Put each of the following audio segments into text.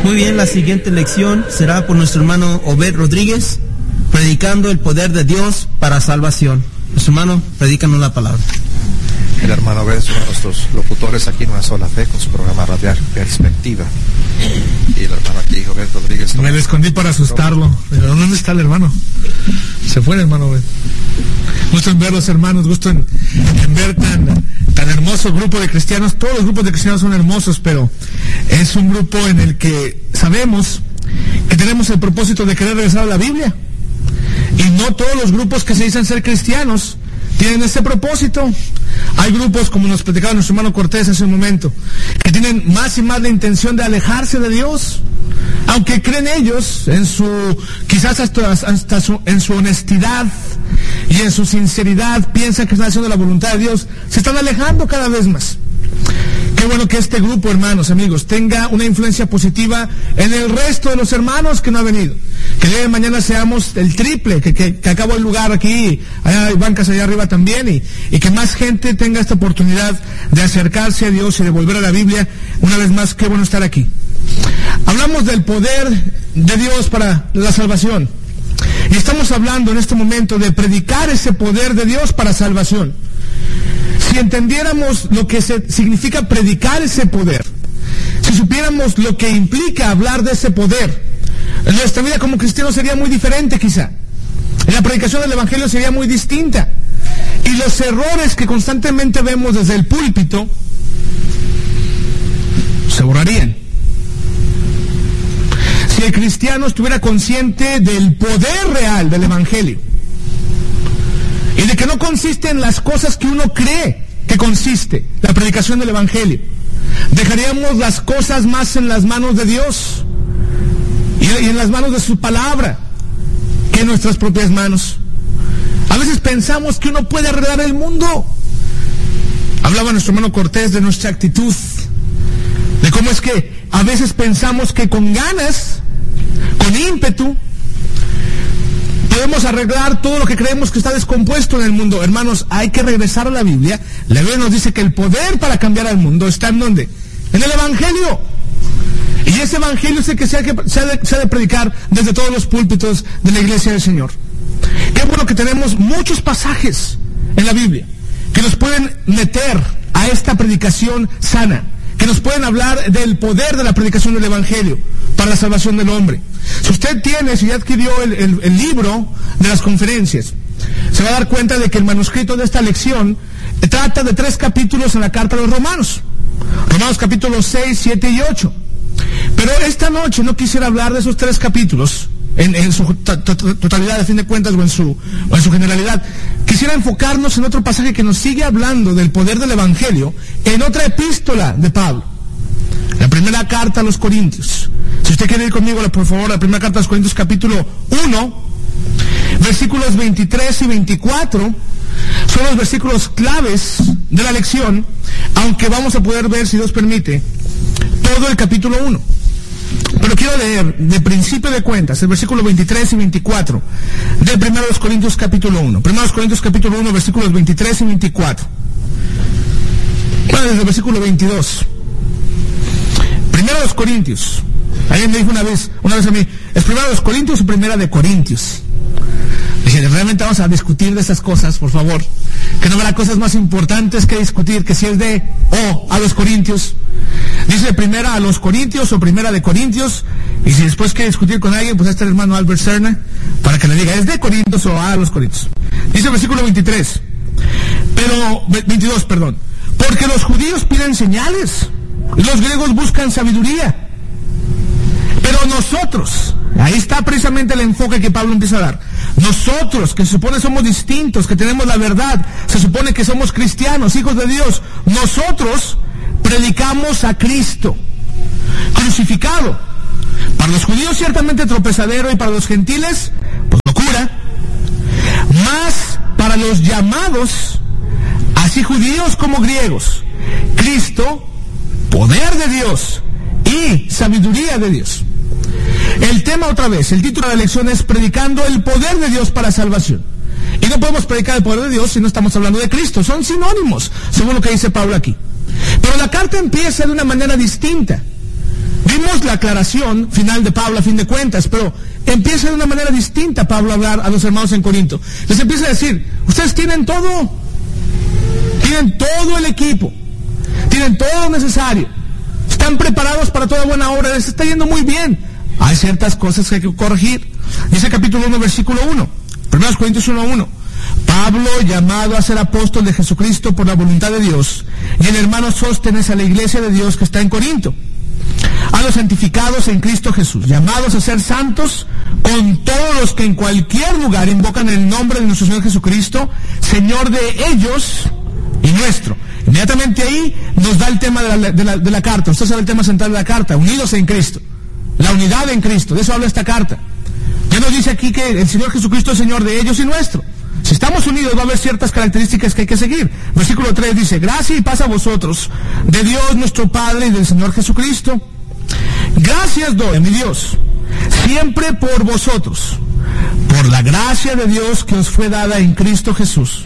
Muy bien, la siguiente lección será por nuestro hermano Obed Rodríguez, predicando el poder de Dios para salvación. Nuestro hermano, predícanos la palabra. El hermano Obed es uno de nuestros locutores aquí en Una Sola Fe con su programa radial Perspectiva. Y el hermano aquí, Obed Rodríguez. Me lo escondí para asustarlo. Pero ¿dónde está el hermano? Se fue el hermano Obed. Gusto en ver los hermanos, gusto en ver tan hermoso grupo de cristianos. Todos los grupos de cristianos son hermosos, pero es un grupo en el que sabemos que tenemos el propósito de querer regresar a la Biblia. Y no todos los grupos que se dicen ser cristianos tienen ese propósito. Hay grupos, como nos platicaba nuestro hermano Cortés hace un momento, que tienen más y más la intención de alejarse de Dios, aunque creen ellos en su, quizás hasta en su honestidad y en su sinceridad, piensan que están haciendo la voluntad de Dios, se están alejando cada vez más. Qué bueno que este grupo, hermanos, amigos, tenga una influencia positiva en el resto de los hermanos que no han venido. Que el día de mañana seamos el triple, que acabó el lugar aquí, allá hay bancas allá arriba también, y que más gente tenga esta oportunidad de acercarse a Dios y de volver a la Biblia. Una vez más, qué bueno estar aquí. Hablamos del poder de Dios para la salvación. Y estamos hablando en este momento de predicar ese poder de Dios para salvación. Si entendiéramos lo que significa predicar ese poder, si supiéramos lo que implica hablar de ese poder, nuestra vida como cristianos sería muy diferente quizá. La predicación del Evangelio sería muy distinta. Y los errores que constantemente vemos desde el púlpito se borrarían. Si el cristiano estuviera consciente del poder real del Evangelio, y de que no consiste en las cosas que uno cree que consiste la predicación del Evangelio, dejaríamos las cosas más en las manos de Dios y en las manos de su palabra que en nuestras propias manos. A veces pensamos que uno puede arreglar el mundo. Hablaba nuestro hermano Cortés de nuestra actitud, de cómo es que a veces pensamos que con ganas, con ímpetu, podemos arreglar todo lo que creemos que está descompuesto en el mundo. Hermanos, hay que regresar a la Biblia. La Biblia nos dice que el poder para cambiar al mundo está ¿en dónde? En el Evangelio. Y ese Evangelio es el que se ha de predicar desde todos los púlpitos de la iglesia del Señor. Qué bueno que tenemos muchos pasajes en la Biblia que nos pueden meter a esta predicación sana, que nos pueden hablar del poder de la predicación del Evangelio para la salvación del hombre. Si ya adquirió el libro de las conferencias, se va a dar cuenta de que el manuscrito de esta lección trata de 3 capítulos en la carta de los Romanos. Romanos capítulos 6, 7 y 8. Pero esta noche no quisiera hablar de esos 3 capítulos en su totalidad, a fin de cuentas, o en su generalidad. Quisiera enfocarnos en otro pasaje que nos sigue hablando del poder del Evangelio en otra epístola de Pablo, la primera carta a los Corintios. Si usted quiere ir conmigo, por favor, la primera carta a los Corintios, capítulo 1, versículos 23 y 24, son los versículos claves de la lección, aunque vamos a poder ver, si Dios permite, todo el capítulo 1. Pero quiero leer de principio de cuentas el versículo 23 y 24 del 1 Corintios capítulo 1. 1 Corintios capítulo 1, versículos 23 y 24. Bueno, desde el versículo 22. 1 Corintios. Alguien me dijo una vez a mí, ¿es 1 Corintios o 1 Corintios? Dije, realmente vamos a discutir de esas cosas, por favor. Que no habrá cosas más importantes que discutir, que si es de a los Corintios. Dice 1 a los Corintios o 1 de Corintios. Y si después quiere discutir con alguien, pues está el hermano Albert Serna, para que le diga, ¿es de Corintios o a los Corintios? Dice el versículo 22, perdón. Porque los judíos piden señales, los griegos buscan sabiduría. Pero nosotros, ahí está precisamente el enfoque que Pablo empieza a dar. Nosotros, que se supone somos distintos, que tenemos la verdad, se supone que somos cristianos, hijos de Dios, nosotros predicamos a Cristo crucificado. Para los judíos ciertamente tropezadero, y para los gentiles, pues locura. Mas para los llamados, así judíos como griegos, Cristo, poder de Dios y sabiduría de Dios. El tema otra vez, el título de la lección es predicando el poder de Dios para salvación. Y no podemos predicar el poder de Dios si no estamos hablando de Cristo. Son sinónimos, según lo que dice Pablo aquí. Pero la carta empieza de una manera distinta. Vimos la aclaración final de Pablo a fin de cuentas, pero empieza de una manera distinta Pablo a hablar a los hermanos en Corinto. Les empieza a decir, ustedes tienen todo el equipo, tienen todo lo necesario, están preparados para toda buena obra, les está yendo muy bien. Hay ciertas cosas que hay que corregir. Dice capítulo 1, versículo 1, 1 Corintios 1:1. Pablo, llamado a ser apóstol de Jesucristo por la voluntad de Dios, y el hermano Sóstenes a la iglesia de Dios que está en Corinto, a los santificados en Cristo Jesús, llamados a ser santos, con todos los que en cualquier lugar invocan el nombre de nuestro Señor Jesucristo, Señor de ellos y nuestro. Inmediatamente ahí nos da el tema de la carta. Usted sabe el tema central de la carta, unidos en Cristo, la unidad en Cristo. De eso habla esta carta. Ya nos dice aquí que el Señor Jesucristo es Señor de ellos y nuestro. Si estamos unidos va a haber ciertas características que hay que seguir. Versículo 3 dice, gracia y paz a vosotros, de Dios nuestro Padre y del Señor Jesucristo. Gracias doy a mi Dios, siempre por vosotros, por la gracia de Dios que os fue dada en Cristo Jesús.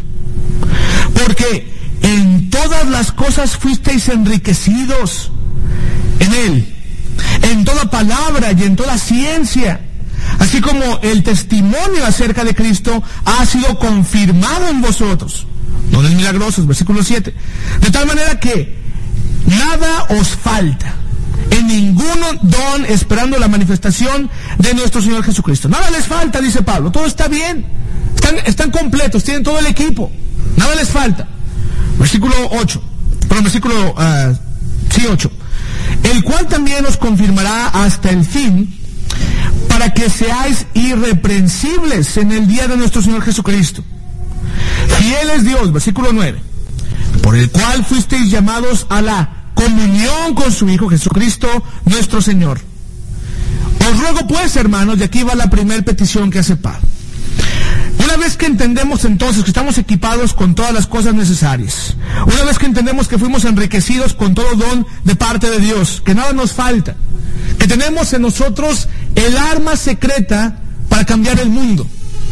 Porque en todas las cosas fuisteis enriquecidos en Él, en toda palabra y en toda ciencia, así como el testimonio acerca de Cristo ha sido confirmado en vosotros. Dones milagrosos, versículo 7. De tal manera que nada os falta, en ningún don, esperando la manifestación de nuestro Señor Jesucristo. Nada les falta, dice Pablo, todo está bien, están completos, tienen todo el equipo, nada les falta. Versículo 8, versículo 8. El cual también os confirmará hasta el fin, para que seáis irreprensibles en el día de nuestro Señor Jesucristo. Fiel es Dios, versículo 9, por el cual fuisteis llamados a la comunión con su Hijo Jesucristo, nuestro Señor. Os ruego pues, hermanos, y aquí va la primera petición que hace Pablo. Una vez que entendemos entonces que estamos equipados con todas las cosas necesarias, una vez que entendemos que fuimos enriquecidos con todo don de parte de Dios, que nada nos falta, que tenemos en nosotros el arma secreta para cambiar el mundo.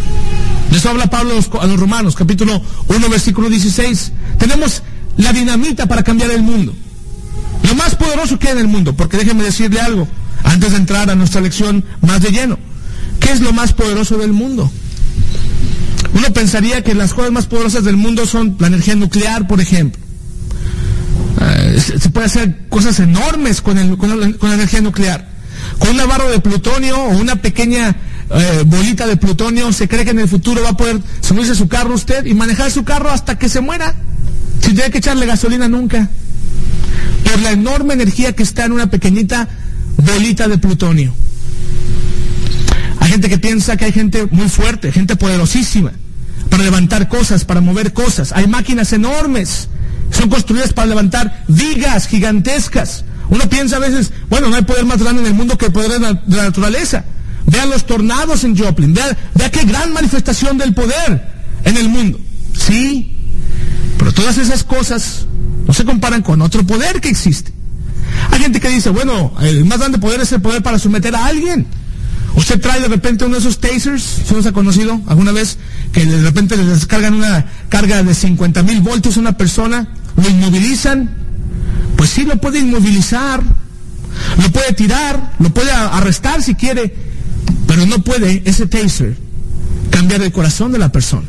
De eso habla Pablo a los Romanos, capítulo 1, versículo 16. Tenemos la dinamita para cambiar el mundo. Lo más poderoso que hay en el mundo, porque déjenme decirle algo, antes de entrar a nuestra lección más de lleno. ¿Qué es lo más poderoso del mundo? Uno pensaría que las cosas más poderosas del mundo son la energía nuclear, por ejemplo. Se puede hacer cosas enormes con la energía nuclear. Con una barra de plutonio o una pequeña bolita de plutonio, se cree que en el futuro va a poder subirse a su carro usted y manejar su carro hasta que se muera, sin tener que echarle gasolina nunca, por la enorme energía que está en una pequeñita bolita de plutonio. Hay gente que piensa que hay gente muy fuerte, gente poderosísima, para levantar cosas, para mover cosas. Hay máquinas enormes, son construidas para levantar vigas gigantescas. Uno piensa a veces, bueno, no hay poder más grande en el mundo que el poder de la naturaleza. Vean los tornados en Joplin, vea qué gran manifestación del poder en el mundo. Sí, pero todas esas cosas no se comparan con otro poder que existe. Hay gente que dice, bueno, el más grande poder es el poder para someter a alguien. Usted trae de repente uno de esos tasers, ¿se nos ha conocido alguna vez? Que de repente les descargan una carga de 50,000 voltios a una persona, lo inmovilizan. Pues sí, lo puede inmovilizar, lo puede tirar, lo puede arrestar si quiere, pero no puede ese taser cambiar el corazón de la persona.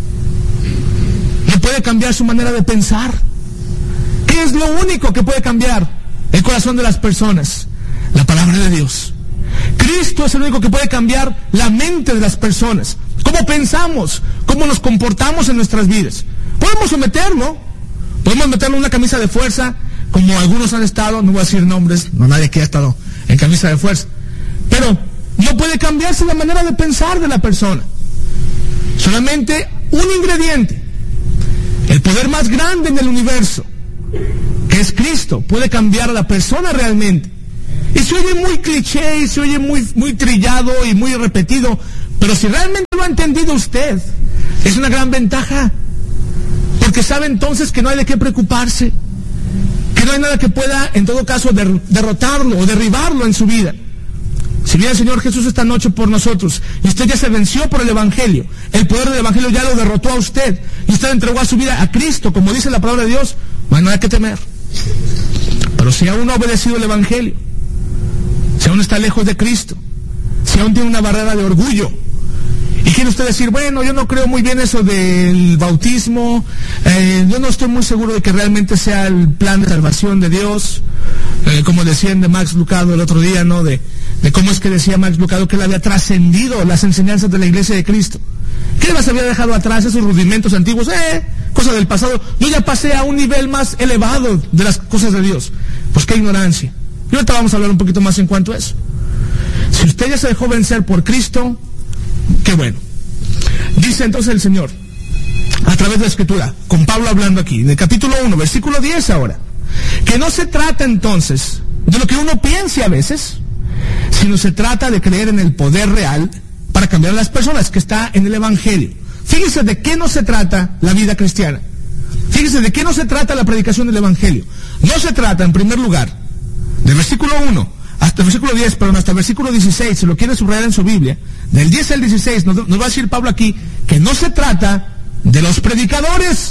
No puede cambiar su manera de pensar. ¿Qué es lo único que puede cambiar el corazón de las personas? La palabra de Dios. Cristo es el único que puede cambiar la mente de las personas. Cómo pensamos, cómo nos comportamos en nuestras vidas. Podemos someterlo, podemos meterlo en una camisa de fuerza, como algunos han estado, no voy a decir nombres, no nadie aquí ha estado en camisa de fuerza, pero no puede cambiarse la manera de pensar de la persona. Solamente un ingrediente, el poder más grande en el universo, que es Cristo, puede cambiar a la persona realmente. Y se oye muy cliché, y se oye muy trillado y muy repetido, pero si realmente lo ha entendido usted, es una gran ventaja, porque sabe entonces que no hay de qué preocuparse, que no hay nada que pueda, en todo caso, derrotarlo o derribarlo en su vida. Si viene el Señor Jesús esta noche por nosotros, y usted ya se venció por el Evangelio, el poder del Evangelio ya lo derrotó a usted, y usted entregó a su vida a Cristo, como dice la palabra de Dios, no hay nada que temer. Pero si aún no ha obedecido el Evangelio, si aún está lejos de Cristo, si aún tiene una barrera de orgullo, y quiere usted decir, bueno, yo no creo muy bien eso del bautismo, yo no estoy muy seguro de que realmente sea el plan de salvación de Dios, como decían de Max Lucado el otro día, ¿no? De cómo es que decía Max Lucado que él había trascendido las enseñanzas de la Iglesia de Cristo. ¿Qué las había dejado atrás, esos rudimentos antiguos? Cosa del pasado. Yo ya pasé a un nivel más elevado de las cosas de Dios. Pues qué ignorancia. Y ahorita vamos a hablar un poquito más en cuanto a eso. Si usted ya se dejó vencer por Cristo, qué bueno. Dice entonces el Señor, a través de la Escritura, con Pablo hablando aquí, del capítulo 1, versículo 10 ahora, que no se trata entonces de lo que uno piense a veces, sino se trata de creer en el poder real para cambiar a las personas, que está en el Evangelio. Fíjese de qué no se trata la vida cristiana. Fíjese de qué no se trata la predicación del Evangelio. No se trata, en primer lugar, del versículo 1 hasta el versículo 10, perdón, hasta el versículo 16, si lo quiere subrayar en su Biblia, del 10 al 16, nos va a decir Pablo aquí que no se trata de los predicadores.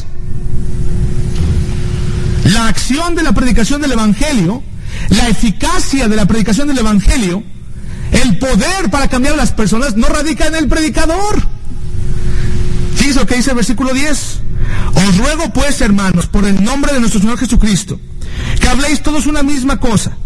La acción de la predicación del Evangelio, la eficacia de la predicación del Evangelio, el poder para cambiar a las personas no radica en el predicador. Fíjense lo que dice el versículo 10. Os ruego pues, hermanos, por el nombre de nuestro Señor Jesucristo, que habléis todos una misma cosa,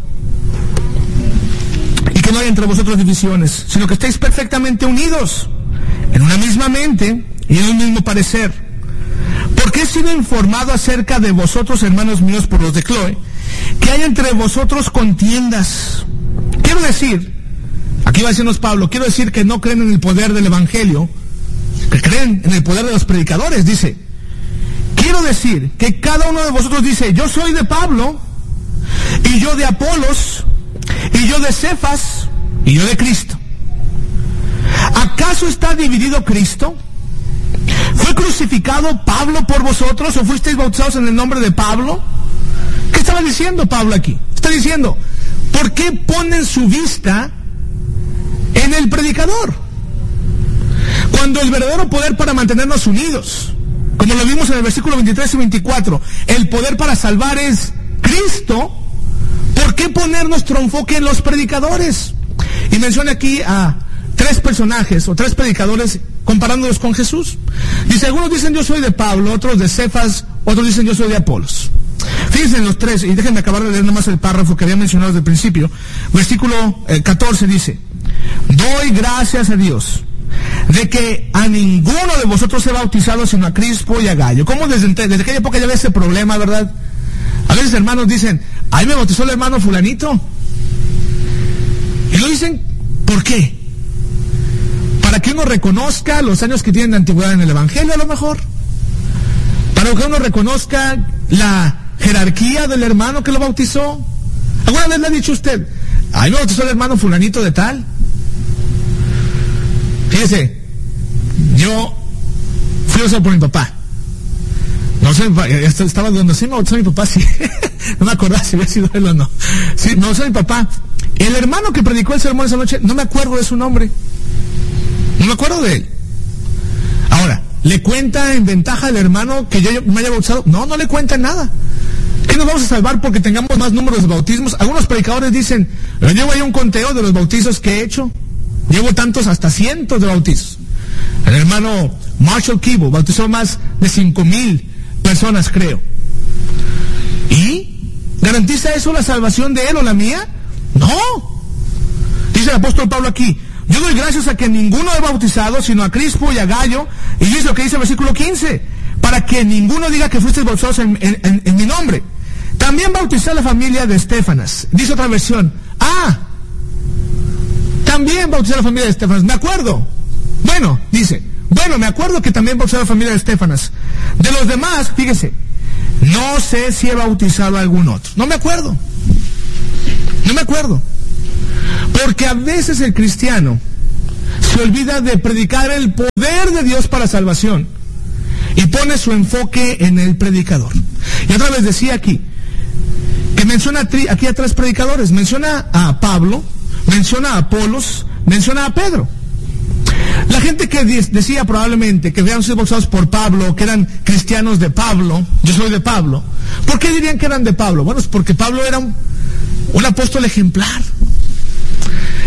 y que no haya entre vosotros divisiones, sino que estéis perfectamente unidos en una misma mente y en un mismo parecer. Porque he sido informado acerca de vosotros, hermanos míos, por los de Cloe, que hay entre vosotros contiendas. Quiero decir, aquí va a decirnos Pablo, quiero decir que no creen en el poder del Evangelio, que creen en el poder de los predicadores. Dice, quiero decir que cada uno de vosotros dice, yo soy de Pablo, y yo de Apolos, y yo de Cefas, y yo de Cristo. ¿Acaso está dividido Cristo? ¿Fue crucificado Pablo por vosotros o fuisteis bautizados en el nombre de Pablo? ¿Qué estaba diciendo Pablo aquí? Está diciendo, ¿por qué ponen su vista en el predicador? Cuando el verdadero poder para mantenernos unidos, como lo vimos en el versículo 23 y 24, el poder para salvar es Cristo, ¿por qué poner nuestro enfoque en los predicadores? Y menciona aquí a tres personajes o tres predicadores comparándolos con Jesús. Dice, algunos dicen yo soy de Pablo, otros de Cefas, otros dicen yo soy de Apolos. Fíjense en los tres, y déjenme acabar de leer nomás el párrafo que había mencionado desde el principio. Versículo 14 dice, doy gracias a Dios de que a ninguno de vosotros he bautizado sino a Crispo y a Gallo. ¿Cómo desde aquella época ya había ese problema, verdad? A veces hermanos dicen, ahí me bautizó el hermano fulanito. Y lo dicen, ¿por qué? Para que uno reconozca los años que tienen de antigüedad en el Evangelio, a lo mejor. Para que uno reconozca la jerarquía del hermano que lo bautizó. ¿Alguna vez le ha dicho usted, ahí me bautizó el hermano fulanito de tal? Fíjese, yo fui bautizado por mi papá. No sé, estaba donde sí me bautizó mi papá, sí. No me acordaba si había sido él o no. Sí, me bautizó mi papá. El hermano que predicó el sermón esa noche, no me acuerdo de su nombre. No me acuerdo de él. Ahora, ¿le cuenta en ventaja al hermano que yo me haya bautizado? No, no le cuenta nada. ¿Qué nos vamos a salvar porque tengamos más números de bautismos? Algunos predicadores dicen, yo llevo ahí un conteo de los bautizos que he hecho. Llevo tantos, hasta cientos de bautizos. El hermano Marshall Kibo bautizó más de 5,000 personas, creo. ¿Y garantiza eso la salvación de él o la mía? No. Dice el apóstol Pablo aquí, yo doy gracias a que ninguno he bautizado sino a Crispo y a Gallo, y dice lo que dice el versículo 15, para que ninguno diga que fuisteis bautizados en mi nombre. También bauticé a la familia de Estéfanas. Dice otra versión, también bauticé a la familia de Estéfanas, me acuerdo. Me acuerdo que también bauticé a la familia de Estéfanas. De los demás, fíjese, no sé si he bautizado a algún otro. No me acuerdo. Porque a veces el cristiano se olvida de predicar el poder de Dios para salvación y pone su enfoque en el predicador. Y otra vez decía aquí, que menciona aquí a tres predicadores. Menciona a Pablo, menciona a Apolos, menciona a Pedro. La gente que decía probablemente que habían sido bautizados por Pablo, que eran cristianos de Pablo, yo soy de Pablo. ¿Por qué dirían que eran de Pablo? Bueno, es porque Pablo era un apóstol ejemplar.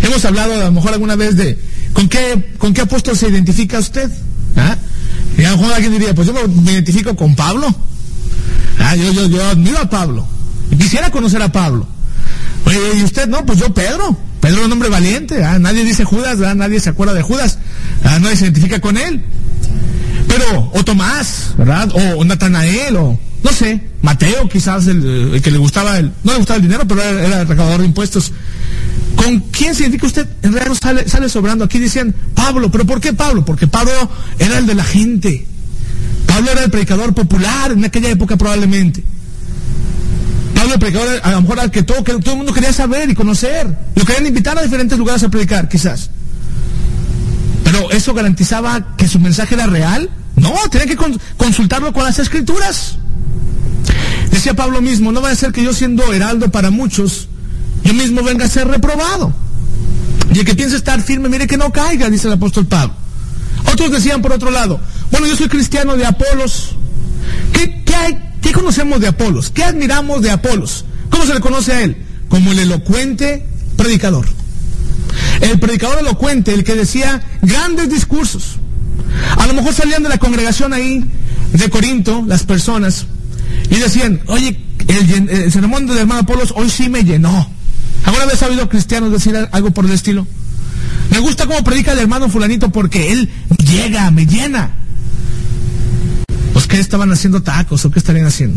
Hemos hablado a lo mejor alguna vez de con qué apóstol se identifica usted. ¿Ah? Y a lo mejor alguien diría, pues yo me identifico con Pablo. Yo admiro a Pablo. Quisiera conocer a Pablo. Oye, ¿y usted? No, pues yo Pedro. Pedro es un hombre valiente. Nadie dice Judas, nadie se acuerda de Judas. Nadie se identifica con él. Pero, o Tomás, ¿verdad? O Natanael, o no sé, Mateo, quizás el que le gustaba no le gustaba el dinero, pero era el recaudador de impuestos. ¿Con quién se identifica usted? En realidad sale sobrando. Aquí decían Pablo. ¿Pero por qué Pablo? Porque Pablo era el de la gente. Pablo era el predicador popular en aquella época probablemente. Pablo el predicador a lo mejor al que todo el mundo quería saber y conocer. Lo querían invitar a diferentes lugares a predicar, quizás. Pero ¿eso garantizaba que su mensaje era real? No, tenía que consultarlo con las Escrituras. Decía Pablo mismo, no vaya a ser que yo siendo heraldo para muchos, yo mismo venga a ser reprobado. Y el que piensa estar firme, mire que no caiga, dice el apóstol Pablo. Otros decían por otro lado, bueno, yo soy cristiano de Apolos. ¿Qué conocemos de Apolos? ¿Qué admiramos de Apolos? ¿Cómo se le conoce a él? Como el elocuente predicador. El predicador elocuente, el que decía grandes discursos. A lo mejor salían de la congregación ahí de Corinto, las personas, y decían, oye, el sermón del hermano Apolos hoy sí me llenó. ¿Alguna vez ha oído cristianos decir algo por el estilo? Me gusta cómo predica el hermano fulanito porque él me llena. Pues ¿qué estaban haciendo, tacos o qué estarían haciendo?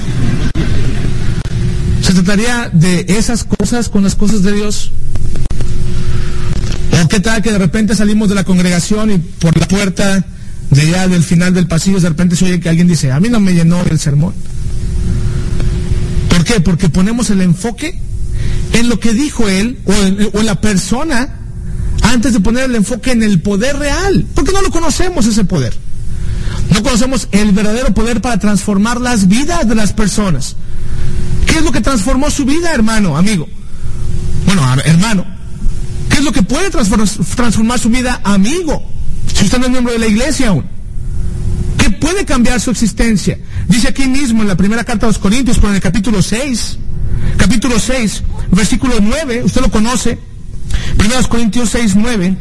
¿Se trataría de esas cosas con las cosas de Dios? ¿O qué tal que de repente salimos de la congregación y por la puerta de allá del final del pasillo de repente se oye que alguien dice, a mí no me llenó el sermón? ¿Por qué? Porque ponemos el enfoque en lo que dijo él o en la persona antes de poner el enfoque en el poder real, porque no lo conocemos ese poder. No conocemos el verdadero poder para transformar las vidas de las personas. ¿Qué es lo que transformó su vida, hermano, amigo? Bueno, hermano, ¿qué es lo que puede transformar su vida, amigo? Si usted no es miembro de la iglesia aún, ¿qué puede cambiar su existencia? Dice aquí mismo en la primera carta a los Corintios, pero en el capítulo 6, versículo 9, usted lo conoce, 1 Corintios 6, 9.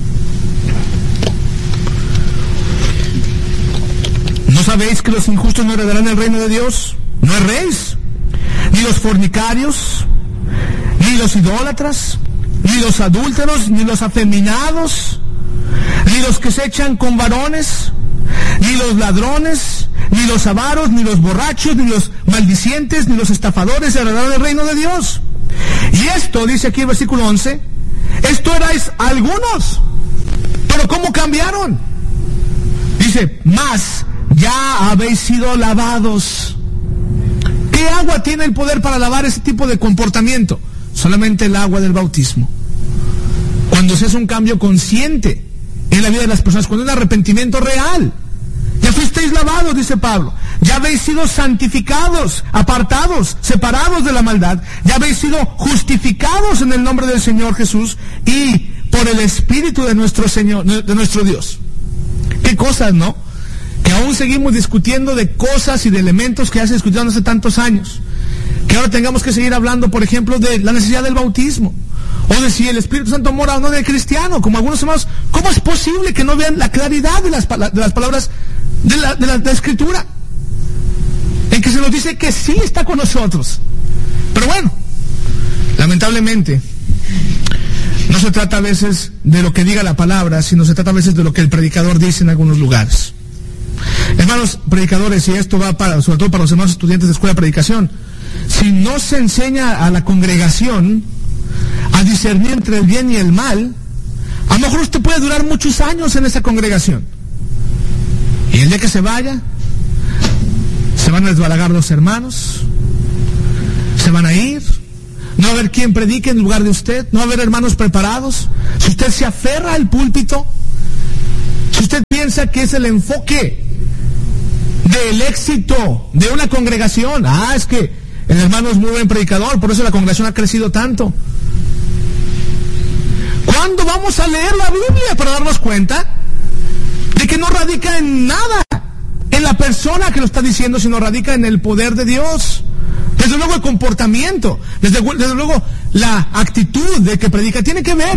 ¿No sabéis que los injustos no heredarán el reino de Dios? No erréis, ni los fornicarios, ni los idólatras, ni los adúlteros, ni los afeminados, ni los que se echan con varones, ni los ladrones, ni los avaros, ni los borrachos, ni los maldicientes, ni los estafadores heredarán el reino de Dios. Y esto, dice aquí el versículo 11, esto erais algunos, pero ¿cómo cambiaron? Dice, mas ya habéis sido lavados. ¿Qué agua tiene el poder para lavar ese tipo de comportamiento? Solamente el agua del bautismo. Cuando se hace un cambio consciente en la vida de las personas, cuando hay un arrepentimiento real. Ya fuisteis lavados, dice Pablo. Ya habéis sido santificados, apartados, separados de la maldad. Ya habéis sido justificados en el nombre del Señor Jesús y por el Espíritu de nuestro Señor, de nuestro Dios. Qué cosas, ¿no? Que aún seguimos discutiendo de cosas y de elementos que ya se discutieron hace tantos años. Que ahora tengamos que seguir hablando, por ejemplo, de la necesidad del bautismo. O de si el Espíritu Santo mora o no del cristiano, como algunos hermanos. ¿Cómo es posible que no vean la claridad de las palabras de la Escritura? En que se nos dice que sí está con nosotros. Pero bueno, lamentablemente, no se trata a veces de lo que diga la palabra, sino se trata a veces de lo que el predicador dice en algunos lugares. Hermanos predicadores, y esto va sobre todo para los hermanos estudiantes de escuela de predicación, si no se enseña a la congregación a discernir entre el bien y el mal, a lo mejor usted puede durar muchos años en esa congregación. Y el día que se vaya, se van a desbalagar los hermanos, se van a ir, no va a haber quien predique en lugar de usted, no va a haber hermanos preparados. Si usted se aferra al púlpito, si usted piensa que es el enfoque del éxito de una congregación, es que el hermano es muy buen predicador, por eso la congregación ha crecido tanto. ¿Cuándo vamos a leer la Biblia para darnos cuenta de que no radica en nada, en la persona que lo está diciendo, sino radica en el poder de Dios? Desde luego el comportamiento, desde luego la actitud de que predica tiene que ver